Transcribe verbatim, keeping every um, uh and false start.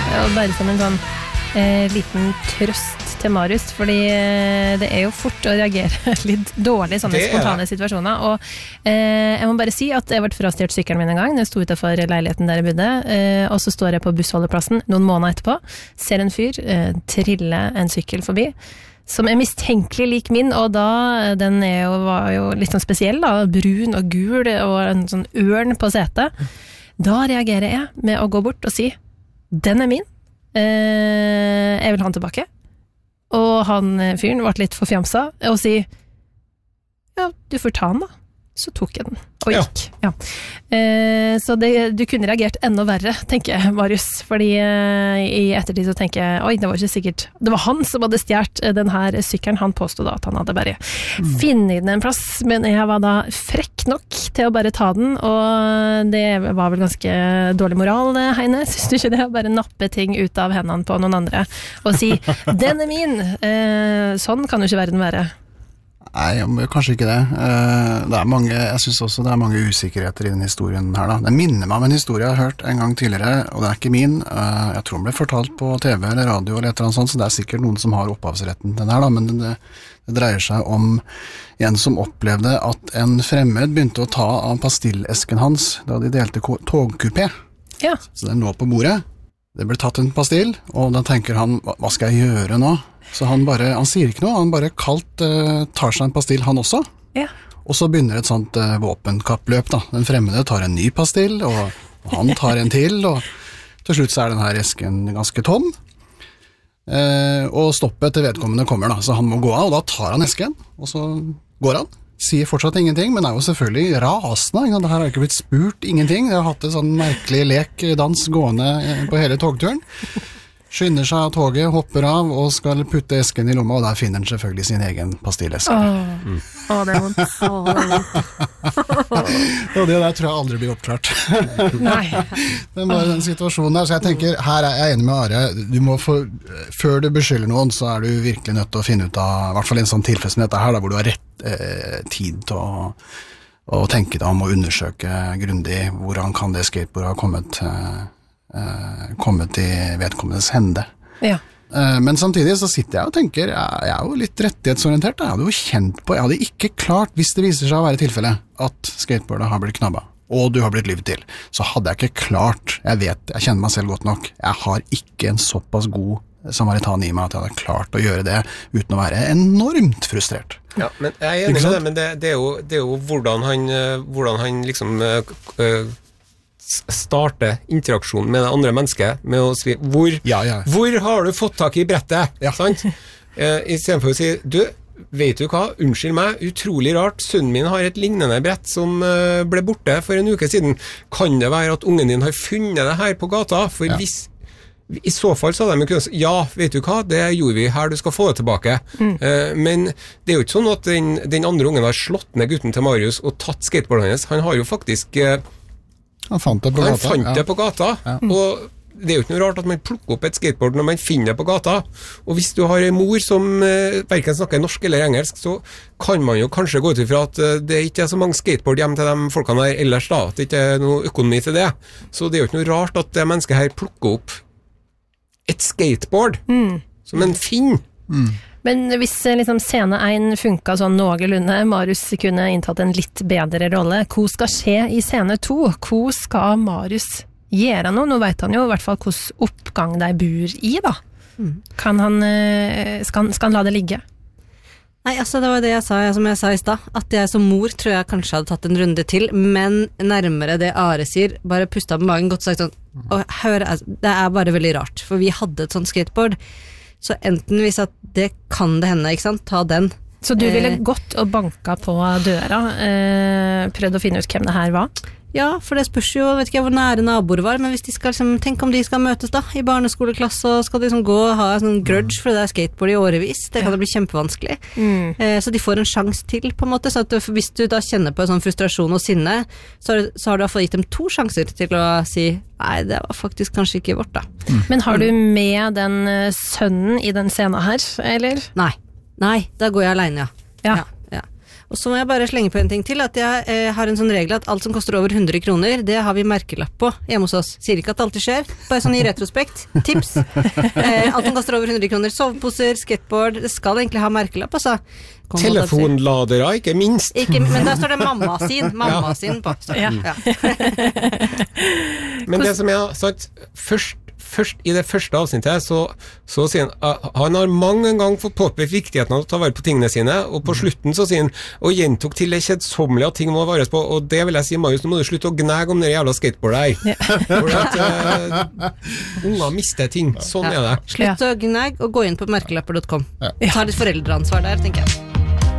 og bare som en sånn eh, liten trøst til Marius, fordi eh, det er jo fort å reagere litt dårlig i sånne spontane situasjoner, og eh, jeg må bare si at jeg ble frastjert sykkelen min en gang, når jeg sto utenfor leiligheten der jeg bodde, eh, og så står jeg på bussholdeplassen noen måneder etterpå, ser en fyr eh, trille en sykkel forbi, som er mistenkelig lik min, og da, den er jo, var jo litt sånn spesiell da, brun og gul, og en sånn ørn på setet. Da reagerer jeg med å gå bort og si, den er min, eh, jeg vil ha den tilbake. Og han fyren ble litt forfjamsa og si, ja, du får ta den da. Så tok jeg den, og gikk. Ja. Ja. Eh, så det, du kunne reagert enda verre, tenker jeg, Marius. Fordi eh, i ettertid så tenker jeg, oi, det var ikke sikkert, det var han som hadde stjert den her sykkelen. Han påstod da at han hadde bare mm. finnet den en plass, men jeg var da frekk nok til å bare ta den, og det var vel ganske dårlig moral, Heine. Synes du ikke det? Bare nappe ting ut av hendene på noen andre, og si, den er min! Eh, sånn kan jo ikke verden være. Nei, kanskje ikke det. Det er mange, jeg synes også det er mange usikkerheter i den historien her da. Det minner meg om en historie jeg har hørt en gang tidligere, og det er ikke min. Jeg tror den ble fortalt på T V eller radio eller et eller annet sånt, så det er sikkert noen som har opphavsretten til den her da, men det, det dreier seg om en som opplevde at en fremmed begynte å ta av pastillesken hans da de delte togkupé. Ja. Så den lå på bordet. Det ble tatt en pastill, og da tenker han, hva skal jeg gjøre nå? Så han bare, han sier ikke noe, han bare kaldt uh, tar seg en pastill han også. Ja. Og så begynner et sånt uh, våpenkappløp da. Den fremmede tar en ny pastill, og, og han tar en til, og til slutt så er den her esken ganske tom. Uh, og stoppet til vedkommende kommer da, så han må gå av, og da tar han esken, og så går han. Sier fortsatt ingenting, men er jo selvfølgelig rasende. Det her har ikke blitt spurt ingenting. De har hatt en sånn merkelig lek, dans gående på hele togturen. Skynder seg av toget, hopper av og skal putte esken i lomma, og der finner han selvfølgelig sin egen pastilleske. Åh, mm. Åh det er vondt. Åh, det er vondt. Og det der tror jeg aldri blir oppklart. Nei. Det er bare den situasjonen der, så jeg tenker, her er jeg enig med Are, du må få, før du beskylder noen, så er du virkelig nødt til å finne ut av, i hvert fall en sånn tilfelle som dette her, da, hvor du har rett eh, tid til å, å tenke deg om å undersøke grundig hvordan kan det skateboardet ha kommet eh, Uh, kommet til vedkommendes hende. Ja. Uh, men samtidig så sitter jeg og tenker, jeg, jeg er jo litt rettighetsorientert, jeg hadde jo kjent på, jeg hadde ikke klart, hvis det viser seg å være tilfellet, at skateboardet har blitt knabba, og du har blitt livet til, så hadde jeg ikke klart, jeg vet, jeg kjenner meg selv godt nok, jeg har ikke en såpass god samaritan i meg at jeg hadde klart å gjøre det uten å være enormt frustrert. Ja, men jeg er enig med det, men det, det, er jo, det er jo hvordan han, hvordan han liksom uh, starte interaksjonen med det andre mennesket med å si, hvor, ja, ja. hvor har du fått tak i brettet? Ja. Sant? Eh, I stedet for å si, du, vet du hva, unnskyld meg, utrolig rart, sønnen min har et lignende brett som uh, ble borte for en uke siden. Kan det være at ungen din har funnet det her på gata? For ja. hvis, i så fall så hadde de kunnet si, ja, vet du hva, det gjorde vi her, du skal få det tilbake. Mm. Eh, men det er jo ikke sånn at den, den andre ungen har slått ned gutten til Marius og tatt skateboardet hans. Han har jo faktisk... Eh, Han fant det på han gata. Fant ja. det på gata, ja. Og det er jo ikke noe rart at man plukker opp et skateboard når man finner det på gata. Og hvis du har en mor som eh, hverken snakker norsk eller engelsk, så kan man jo kanskje gå ut ifra at eh, det ikke er så mange skateboard hjem til de folkene her ellers da, at det ikke er noe økonomi til det. Så det er jo ikke noe rart at det mennesket her plukker opp et skateboard mm. som en finner. Mm. Men hvis liksom, scene én funket sånn noenlunde, Marius kunne inntatt en litt bedre rolle, hva skal skje i scene to? Hva skal Marius gjøre nå? Nå vet han jo i hvert fall hvordan oppgang de bor i, da. Mm. Kan han, skal, skal han la det ligge? Nei, altså det var det jeg sa, som jeg sa i sted, at jeg som mor tror jeg kanskje hadde tatt en runde til, men nærmere det Are sier, bare pustet på magen, godt sagt sånn, og hør, det er bare veldig rart, for vi hadde et sånt skateboard, så enten hvis at det kan det hende, ikke sant, ta den. Så du ville eh, gått og banka på døra, eh, prøvd å finne ut hvem det her var? Ja, for det spørs jo, vet ikke jeg hvor nære naboer var, men hvis de skal, liksom, tenk om de skal møtes da, i barneskoleklasse, og skal de liksom gå og ha en sånn grudge, for det er skateboard i årevis, det kan ja. det bli kjempevanskelig. Mm. Eh, så de får en sjans til, på en måte, så at du, hvis du da kjenner på en sånn frustrasjon og sinne, så har, så har du fått gitt dem to sjanser til å si, nei, det var faktisk kanskje ikke vårt da. Mm. Men har du med den sønnen i den scenen her, eller? Nei, nei, da går jeg alene, ja. Ja. ja. Og så må jeg bare slenge på en ting til, at jeg eh, har en sånn regel at alt som koster over hundre kroner, det har vi merkelapp på hjemme hos oss. Sier ikke at det alltid skjer, bare sånn i retrospekt. Tips. Eh, alt som koster over hundre kroner, soveposer, skateboard, det skal egentlig ha merkelapp, altså. Telefonladere, ikke minst. Ikke, men der står det mamma sin, mamma sin på. Ja. Ja. Men det som jeg har sagt, først Først, i det første avsnittet så, så sier han uh, han har mange gang fått påpekt viktigheten av å ta vare på tingene sine, og på slutten så sier han og gjentok til det kjedsommelige at ting må vares på, og det vil jeg si, Marius, nå må du slutte å gnæge om det jævla skateboardet her. Ja. For at uh, unger mister ting, sånn ja. er det. Slutt å gnæge og gå inn på merkelapper punktum com. Ja. Ta litt foreldreansvar der, tenker jeg.